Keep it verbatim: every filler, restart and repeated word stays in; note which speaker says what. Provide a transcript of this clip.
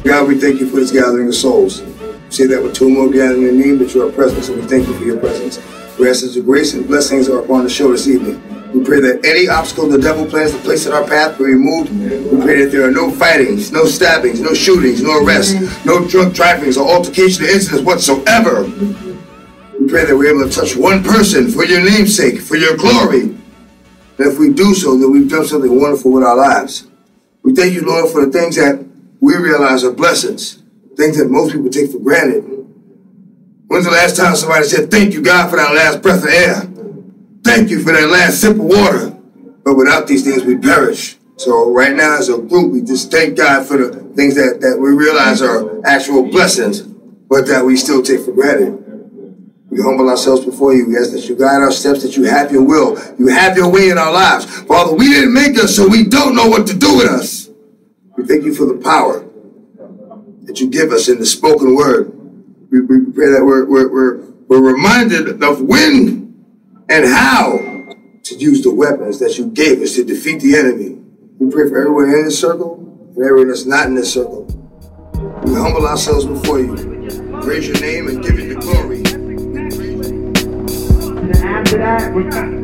Speaker 1: God, we thank you for this gathering of souls. We say that with two more gathering in your name, that you are present, and we thank you for your presence. We ask that your grace and blessings are upon the show this evening. We pray that any obstacle the devil plans to place in our path be removed. We pray that there are no fightings, no stabbings, no shootings, no arrests, no drunk drivings or altercation or incidents whatsoever. We pray that we're able to touch one person for your name's sake, for your glory. And if we do so, then we've done something wonderful with our lives. We thank you, Lord, for the things that we realize are blessings, things that most people take for granted. When's the last time somebody said, thank you, God, for that last breath of air? Thank you for that last sip of water. But without these things, we perish. So right now, as a group, we just thank God for the things that, that we realize are actual blessings, but that we still take for granted. We humble ourselves before you. We ask that you guide our steps, that you have your will. You have your way in our lives. Father, we didn't make us, so we don't know what to do with us. We thank you for the power that you give us in the spoken word. We, we pray that we're, we're, we're, we're reminded of when and how to use the weapons that you gave us to defeat the enemy. We pray for everyone in this circle and everyone that's not in this circle. We humble ourselves before you. Praise your name and give you the glory.
Speaker 2: And then after that, we're